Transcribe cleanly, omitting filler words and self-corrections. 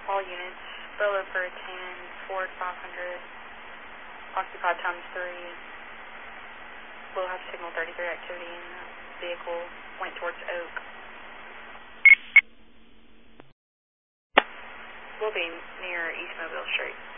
All units, Bravo for 10, Ford 500, occupied times 3. We'll have signal 33 activity in the vehicle, went towards Oak. We'll be near East Mobile Street.